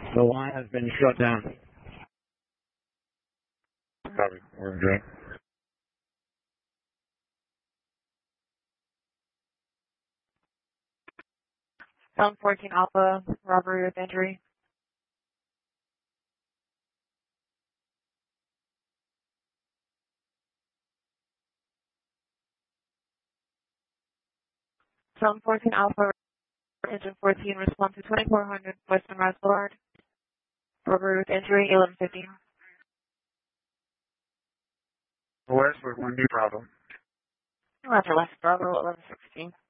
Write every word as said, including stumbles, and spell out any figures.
The line has been shut down. Copy. We're good. seven fourteen Alpha, robbery with injury. seven fourteen Alpha, engine fourteen, respond to twenty-four hundred West Sunrise Boulevard. Robbery with injury, eleven fifteen. West with one B problem. Roger, West Bravo, eleven sixteen.